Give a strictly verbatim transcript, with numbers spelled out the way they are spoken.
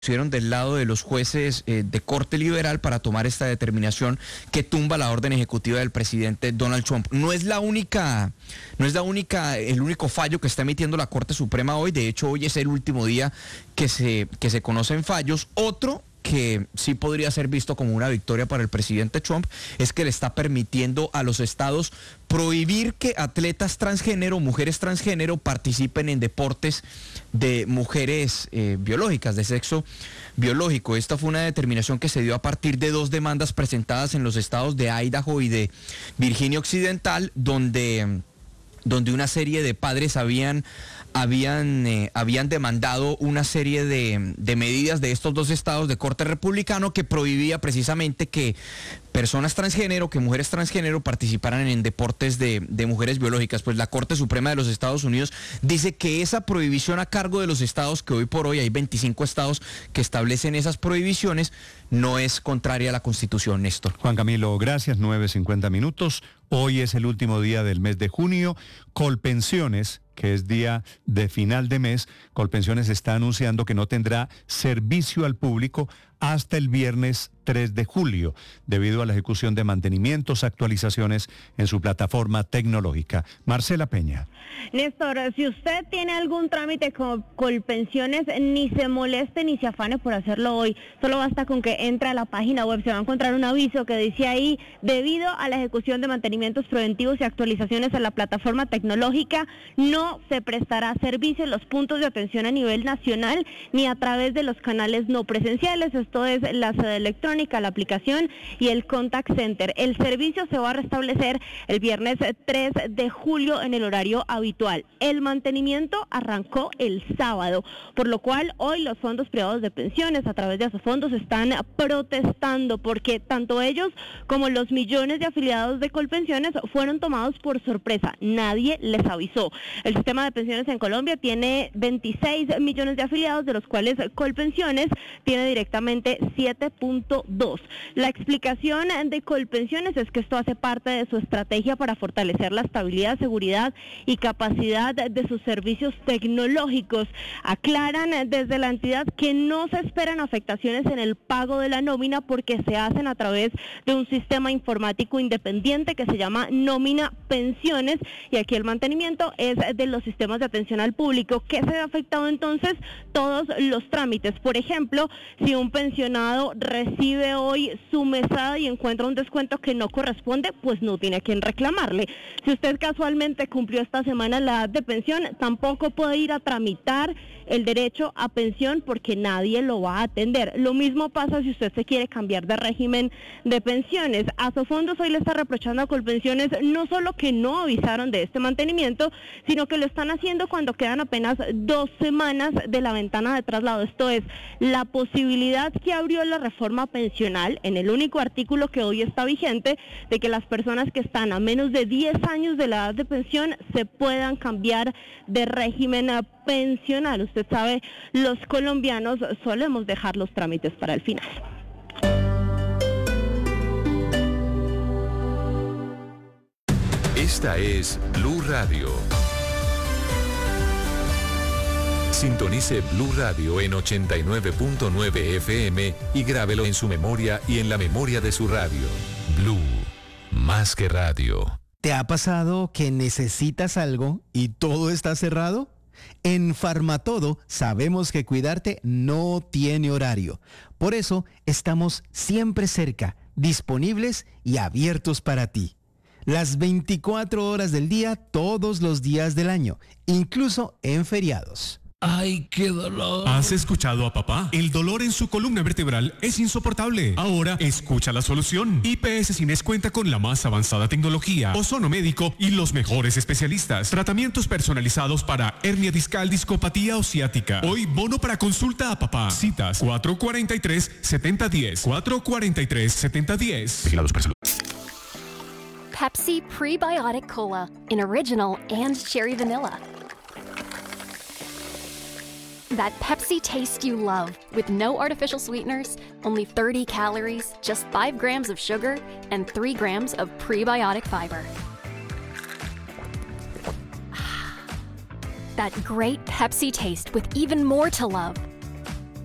pusieron del lado de los jueces eh, de corte liberal para tomar esta determinación que tumba la orden ejecutiva del presidente Donald Trump. No es la única, no es la única, el único fallo que está emitiendo la Corte Suprema hoy. De hecho, hoy es el último día que se, que se conocen fallos. Otro que sí podría ser visto como una victoria para el presidente Trump es que le está permitiendo a los estados prohibir que atletas transgénero, mujeres transgénero, participen en deportes de mujeres eh, biológicas, de sexo biológico. Esta fue una determinación que se dio a partir de dos demandas presentadas en los estados de Idaho y de Virginia Occidental, donde, donde una serie de padres habían habían eh, habían demandado una serie de, de medidas de estos dos estados de corte republicano que prohibía precisamente que personas transgénero, que mujeres transgénero participaran en deportes de, de mujeres biológicas. Pues la Corte Suprema de los Estados Unidos dice que esa prohibición a cargo de los estados, que hoy por hoy hay veinticinco estados que establecen esas prohibiciones, no es contraria a la Constitución, Néstor. Juan Camilo, gracias, nueve cincuenta minutos. Hoy es el último día del mes de junio. Colpensiones, que es día de final de mes, Colpensiones está anunciando que no tendrá servicio al público hasta el viernes tres de julio, debido a la ejecución de mantenimientos, actualizaciones en su plataforma tecnológica. Marcela Peña. Néstor, si usted tiene algún trámite con Colpensiones, ni se moleste ni se afane por hacerlo hoy. Solo basta con que entre a la página web, se va a encontrar un aviso que dice ahí: debido a la ejecución de mantenimientos preventivos y actualizaciones en la plataforma tecnológica, no se prestará servicio en los puntos de atención a nivel nacional ni a través de los canales no presenciales. Esto es la sede electrónica, la aplicación y el contact center. El servicio se va a restablecer el viernes tres de julio en el horario habitual. El mantenimiento arrancó el sábado, por lo cual hoy los fondos privados de pensiones a través de esos fondos están protestando porque tanto ellos como los millones de afiliados de Colpensiones fueron tomados por sorpresa. Nadie les avisó. El sistema de pensiones en Colombia tiene veintiséis millones de afiliados, de los cuales Colpensiones tiene directamente siete punto dos. La explicación de Colpensiones es que esto hace parte de su estrategia para fortalecer la estabilidad, seguridad y capacidad de sus servicios tecnológicos. Aclaran desde la entidad que no se esperan afectaciones en el pago de la nómina porque se hacen a través de un sistema informático independiente que se llama Nómina Pensiones, y aquí el mantenimiento es de los sistemas de atención al público. ¿Qué se ha afectado entonces? Todos los trámites. Por ejemplo, si un pensionado recibe hoy su mesada y encuentra un descuento que no corresponde, pues no tiene a quien reclamarle. Si usted casualmente cumplió esta semana la edad de pensión, tampoco puede ir a tramitar el derecho a pensión porque nadie lo va a atender. Lo mismo pasa si usted se quiere cambiar de régimen de pensiones. Asofondos hoy le está reprochando a Colpensiones no solo que no avisaron de este mantenimiento, sino que lo están haciendo cuando quedan apenas dos semanas de la ventana de traslado. Esto es, la posibilidad que abrió la reforma pensional en el único artículo que hoy está vigente, de que las personas que están a menos de diez años de la edad de pensión se puedan cambiar de régimen pensional. Usted sabe, los colombianos solemos dejar los trámites para el final. Esta es Blue Radio. Sintonice Blue Radio en ochenta y nueve punto nueve F M y grábelo en su memoria y en la memoria de su radio. Blue, más que radio. ¿Te ha pasado que necesitas algo y todo está cerrado? En Farmatodo sabemos que cuidarte no tiene horario. Por eso estamos siempre cerca, disponibles y abiertos para ti. Las veinticuatro horas del día, todos los días del año, incluso en feriados. ¡Ay, qué dolor! ¿Has escuchado a papá? El dolor en su columna vertebral es insoportable. Ahora escucha la solución. I P S Cines cuenta con la más avanzada tecnología, ozono médico y los mejores especialistas. Tratamientos personalizados para hernia discal, discopatía o ciática. Hoy bono para consulta a papá. Citas cuatro cuarenta y tres, setenta diez. cuatro cuarenta y tres, setenta diez. Vigilados por salud. Pepsi Prebiotic Cola in original and cherry vanilla. That Pepsi taste you love, with no artificial sweeteners, only thirty calories, just five grams of sugar, and three grams of prebiotic fiber. That great Pepsi taste with even more to love.